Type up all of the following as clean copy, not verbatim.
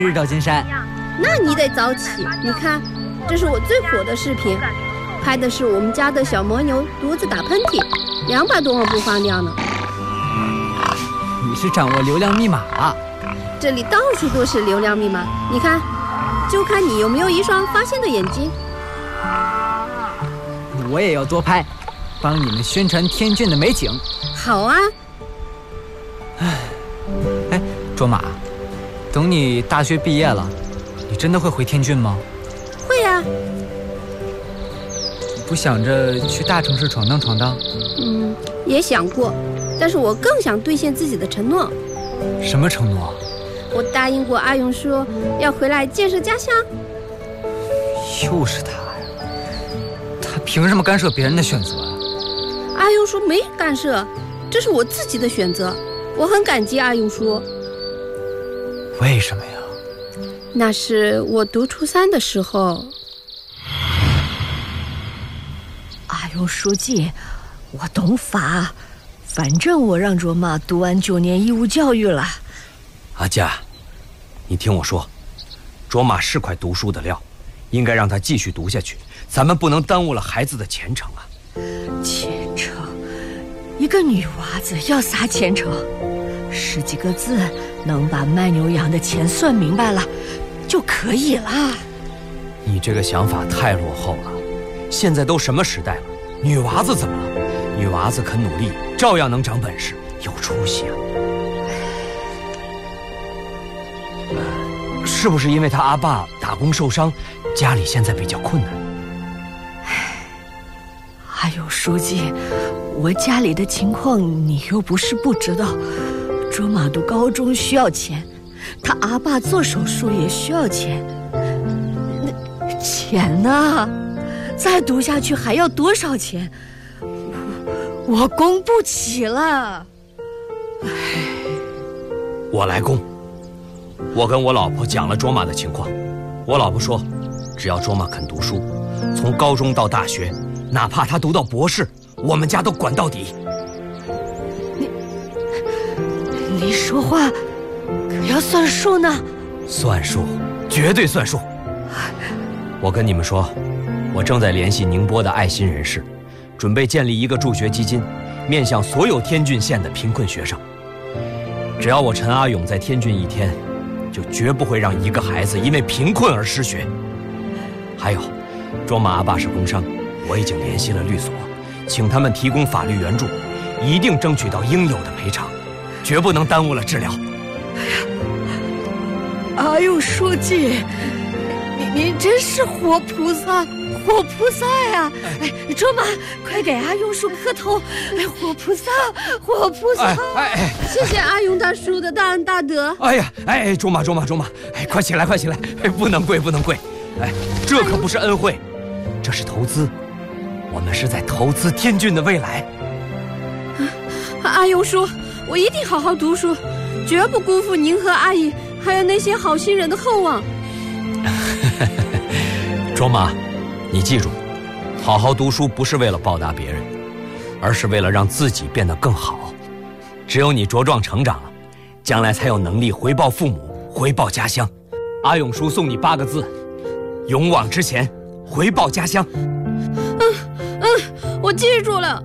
日照金山。 那你得早起。你看，这是我最火的视频，拍的是我们家的小牦牛独自打喷嚏，200多万播放量呢。 你是掌握流量密码了。 这里到处都是流量密码，你看，就看你有没有一双发现的眼睛。 我也要多拍，帮你们宣传天峻的美景。 好啊。 哎，卓玛，等你大学毕业了，你真的会回天峻吗？ 会啊。 你不想着去大城市闯荡闯荡？ 也想过，但是我更想兑现自己的承诺。 什么承诺？ 我答应过阿勇说要回来建设家乡。 又是他呀！他凭什么干涉别人的选择啊？ 阿勇说没干涉，这是我自己的选择。我很感激阿勇叔。 为什么呀？ 那是我读初3的时候。 阿勇书记，我懂法，反正我让卓玛读完9年义务教育了。 阿佳，你听我说，卓玛是块读书的料，应该让她继续读下去，咱们不能耽误了孩子的前程啊。 前程？一个女娃子要啥前程？10几个字能把卖牛羊的钱算明白了就可以了。 你这个想法太落后了，现在都什么时代了，女娃子怎么了？女娃子肯努力，照样能长本事，有出息啊。是不是因为他阿爸打工受伤，家里现在比较困难？ 阿勇书记，我家里的情况你又不是不知道。卓玛读高中需要钱，他阿爸做手术也需要钱。那钱呢？再读下去还要多少钱？我供不起了。 我来供。我跟我老婆讲了卓玛的情况，我老婆说，只要卓玛肯读书，从高中到大学，哪怕她读到博士，我们家都管到底。 你说话可要算数呢。 算数，绝对算数。我跟你们说，我正在联系宁波的爱心人士，准备建立一个助学基金，面向所有天峻县的贫困学生。只要我陈阿勇在天峻1天，就绝不会让一个孩子因为贫困而失学。还有，卓玛阿爸是工伤，我已经联系了律所，请他们提供法律援助，一定争取到应有的赔偿，绝不能耽误了治疗。 阿勇书记，您真是活菩萨，活菩萨呀！哎，卓玛，快给阿勇叔磕头！哎，活菩萨，活菩萨！ 谢谢阿勇大叔的大恩大德。 哎呀，卓玛，哎，快起来，快起来！哎，不能跪，不能跪！哎，这可不是恩惠，这是投资，我们是在投资天峻的未来。 阿勇叔，我一定好好读书，绝不辜负您和阿姨还有那些好心人的厚望。 卓玛，你记住，好好读书不是为了报答别人，而是为了让自己变得更好。只有你茁壮成长了，将来才有能力回报父母，回报家乡。阿勇叔送你8个字：勇往直前，回报家乡。 我记住了。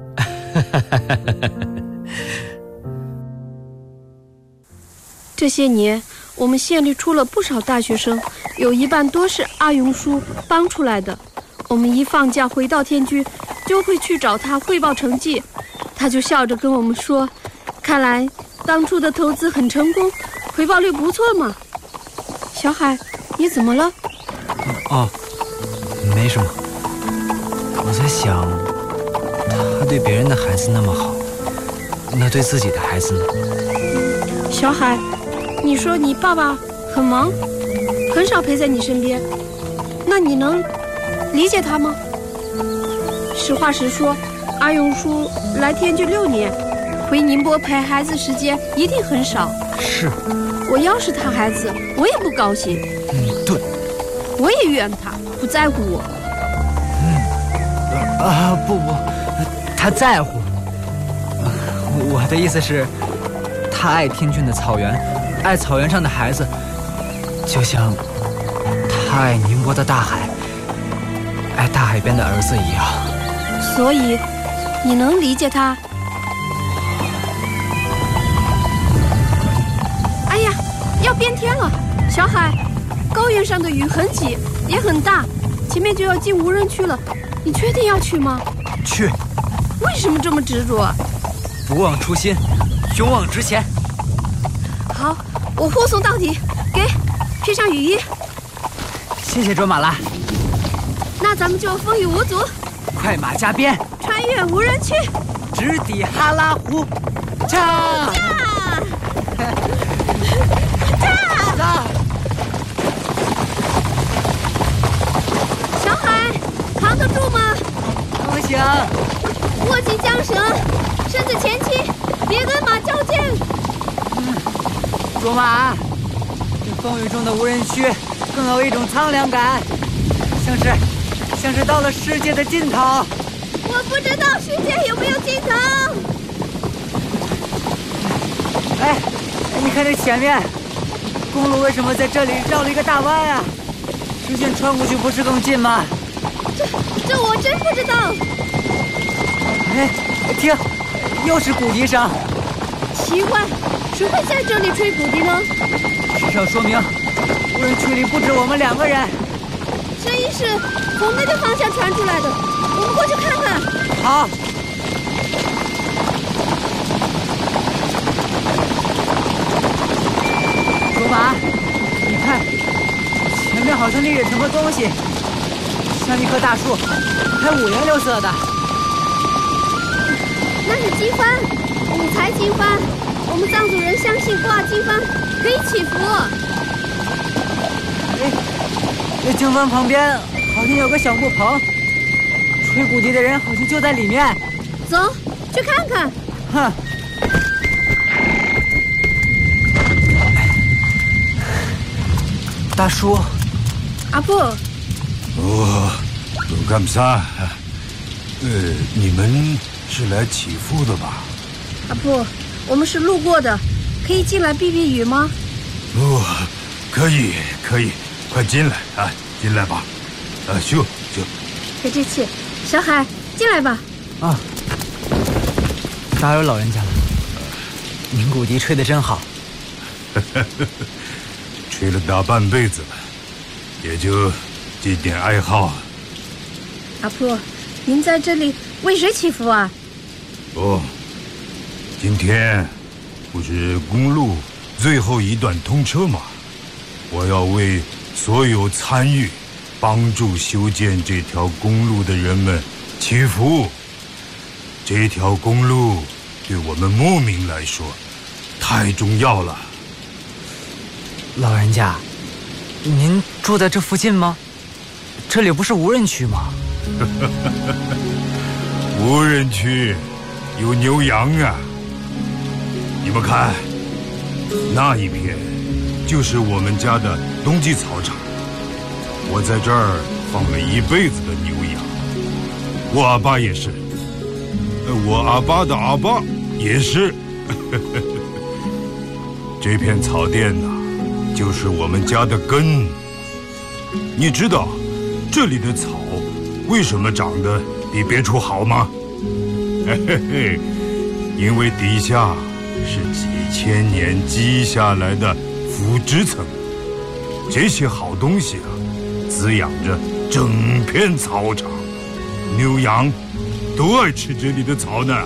这些年，我们县里出了不少大学生，有一半多是阿勇叔帮出来的。我们一放假回到天峻，就会去找他汇报成绩，他就笑着跟我们说：“看来当初的投资很成功，回报率不错嘛。”小海，你怎么了？ 哦，没什么。我在想，他对别人的孩子那么好，那对自己的孩子呢？ 小海，你说你爸爸很忙，很少陪在你身边，那你能理解他吗？实话实说，阿勇叔来天峻6年，回宁波陪孩子时间一定很少。 是， 我要是他孩子，我也不高兴。 对， 我也怨他，不在乎我。 不，他在乎。我的意思是，他爱天峻的草原，爱草原上的孩子， 就像他爱宁波的大海，爱大海边的儿子一样。 所以，你能理解他？哎呀，要变天了，小海，高原上的雨很急，也很大，前面就要进无人区了，你确定要去吗？ 去。 为什么这么执着？ 不忘初心，勇往直前。 好，我护送到底，披上雨衣。 谢谢卓玛拉。 那咱们就风雨无阻， 快马加鞭， 穿越无人区， 直抵哈拉湖。驾！ 小海，扛得住吗？ 不行。 握紧缰绳，身子前倾，别跟马较劲。 卓玛，这风雨中的无人区更有一种苍凉感，像是到了世界的尽头。 我不知道世界有没有尽头。 哎，你看这前面，公路为什么在这里绕了一个大弯啊？直线穿过去不是更近吗？ 这我真不知道。 哎，听，又是鼓笛声。 奇怪，谁会在这里吹鼓笛呢？ 至少说明无人区里不止我们2个人。 声音是从那个方向传出来的，我们过去看看。 好。卓玛，你看，前面好像立着什么东西，像一棵大树，还五颜六色的。 那是经幡，五财经幡。我们藏族人相信挂经幡可以祈福。 哎，这经幡旁边好像有个小木棚，吹鼓笛的人好像就在里面。 走，去看看。 哼。大叔。 阿婆。 哦，干啥？你们是来祈福的吧？ 阿婆，我们是路过的，可以进来避避雨吗？ 哦，可以，快进来啊，进来吧。咻。 别这气，小海，进来吧。 啊，打扰老人家了。您鼓笛吹得真好。 吹了大半辈子了，也就这点爱好。 阿婆，您在这里为谁祈福啊？ 哦，今天不是公路最后一段通车吗？我要为所有参与帮助修建这条公路的人们祈福。这条公路对我们牧民来说太重要了。 老人家，您住在这附近吗？这里不是无人区吗？ 无人区有牛羊啊！你们看，那一片就是我们家的冬季草场。我在这儿放了一辈子的牛羊，我阿爸也是，我阿爸的阿爸也是。这片草甸呐，就是我们家的根。你知道这里的草为什么长得比别处好吗？因为底下是几千年积下来的腐殖层，这些好东西啊，滋养着整片草场，牛羊都爱吃这里的草呢。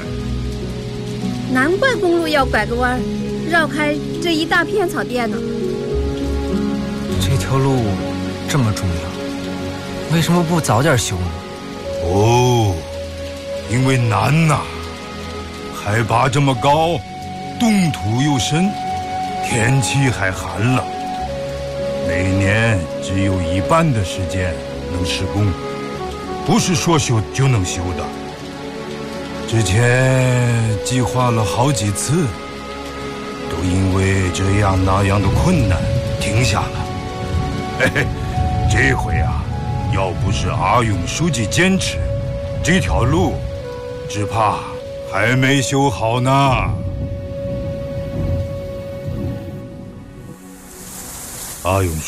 难怪公路要拐个弯，绕开这一大片草甸呢。 这条路这么重要，为什么不早点修呢？ 哦，因为难呐，海拔这么高，冻土又深，天气还寒冷，每年只有一半的时间能施工，不是说修就能修的。之前计划了好几次，都因为这样那样的困难停下了。嘿嘿，这回啊，要不是阿勇书记坚持，这条路只怕还没修好呢。 阿永